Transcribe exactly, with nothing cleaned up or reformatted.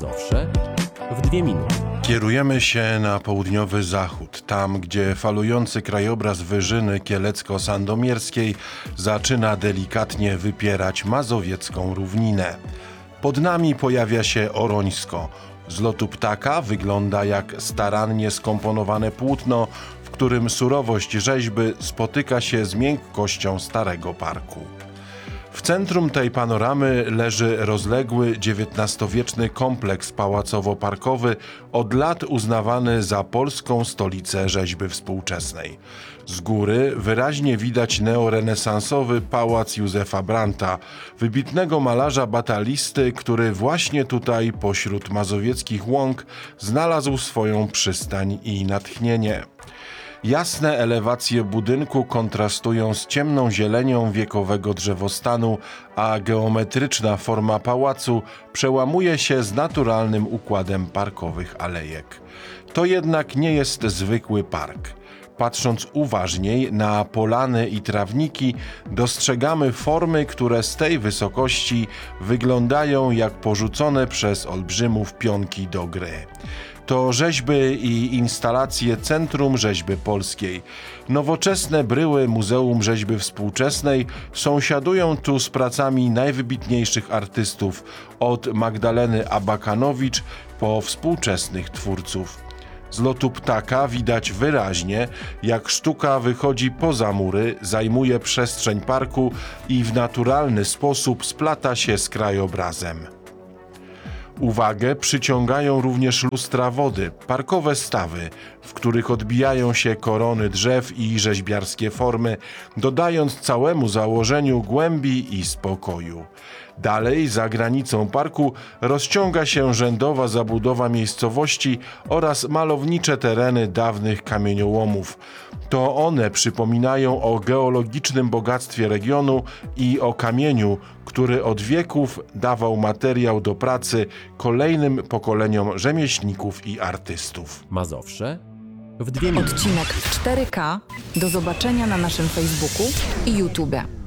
Mazowsze w dwie minuty. Kierujemy się na południowy zachód, tam gdzie falujący krajobraz Wyżyny Kielecko-Sandomierskiej zaczyna delikatnie wypierać mazowiecką równinę. Pod nami pojawia się Orońsko. Z lotu ptaka wygląda jak starannie skomponowane płótno, w którym surowość rzeźby spotyka się z miękkością starego parku. W centrum tej panoramy leży rozległy dziewiętnastowieczny kompleks pałacowo-parkowy, od lat uznawany za polską stolicę rzeźby współczesnej. Z góry wyraźnie widać neorenesansowy pałac Józefa Brandta, wybitnego malarza batalisty, który właśnie tutaj pośród mazowieckich łąk znalazł swoją przystań i natchnienie. Jasne elewacje budynku kontrastują z ciemną zielenią wiekowego drzewostanu, a geometryczna forma pałacu przełamuje się z naturalnym układem parkowych alejek. To jednak nie jest zwykły park. Patrząc uważniej na polany i trawniki, dostrzegamy formy, które z tej wysokości wyglądają jak porzucone przez olbrzymów pionki do gry. To rzeźby i instalacje Centrum Rzeźby Polskiej. Nowoczesne bryły Muzeum Rzeźby Współczesnej sąsiadują tu z pracami najwybitniejszych artystów, od Magdaleny Abakanowicz po współczesnych twórców. Z lotu ptaka widać wyraźnie, jak sztuka wychodzi poza mury, zajmuje przestrzeń parku i w naturalny sposób splata się z krajobrazem. Uwagę przyciągają również lustra wody, parkowe stawy, w których odbijają się korony drzew i rzeźbiarskie formy, dodając całemu założeniu głębi i spokoju. Dalej, za granicą parku, rozciąga się rzędowa zabudowa miejscowości oraz malownicze tereny dawnych kamieniołomów. To one przypominają o geologicznym bogactwie regionu i o kamieniu, który od wieków dawał materiał do pracy kolejnym pokoleniom rzemieślników i artystów. Mazowsze w dwie minuty. Odcinek cztery K do zobaczenia na naszym Facebooku i YouTube.